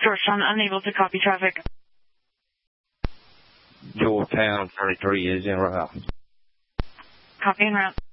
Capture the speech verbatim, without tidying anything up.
Georgetown, unable to copy traffic. Georgetown thirty-three is en route. Copy en route.